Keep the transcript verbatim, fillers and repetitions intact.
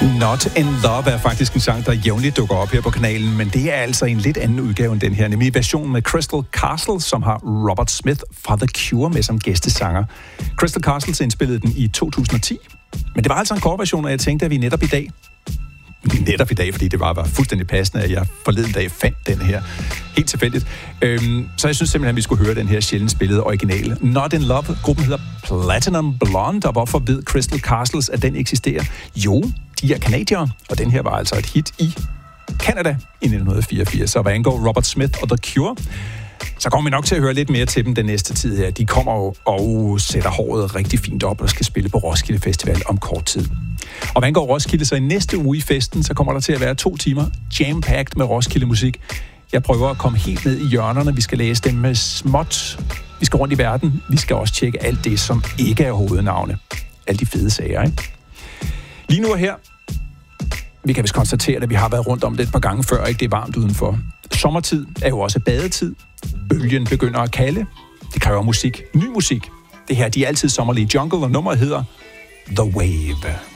Not in Love er faktisk en sang, der jævnligt dukker op her på kanalen, men det er altså en lidt anden udgave end den her, nemlig versionen med Crystal Castles, som har Robert Smith fra The Cure med som gæstesanger. Crystal Castles indspillede den i to tusind og ti, men det var altså en coverversion, og jeg tænkte, at vi netop i dag, netop i dag, fordi det var, var fuldstændig passende, at jeg forleden dag fandt den her, helt tilfældigt. Øhm, så jeg synes simpelthen, at vi skulle høre den her sjældent spillede original. Not in Love. Gruppen hedder Platinum Blonde, og hvorfor ved Crystal Castles, at den eksisterer? Jo, de er kanadiere, og den her var altså et hit i Canada i nitten fireogfirs. Så hvad angår Robert Smith og The Cure, så kommer vi nok til at høre lidt mere til dem den næste tid her. De kommer jo og sætter håret rigtig fint op og skal spille på Roskilde Festival om kort tid. Og hvad angår Roskilde, så i næste uge i festen, så kommer der til at være to timer jam-packed med Roskilde-musik. Jeg prøver at komme helt ned i hjørnerne. Vi skal læse dem med småt. Vi skal rundt i verden. Vi skal også tjekke alt det, som ikke er hovednavne. Alle de fede sager, ikke? Lige nu og her, vi kan vist konstatere, at vi har været rundt om det et par gange før, ikke? Det er varmt udenfor. Sommertid er jo også badetid. Bølgen begynder at kalde. Det kræver musik. Ny musik. Det her, de er altid sommerlige jungle, og nummeret hedder The Wave.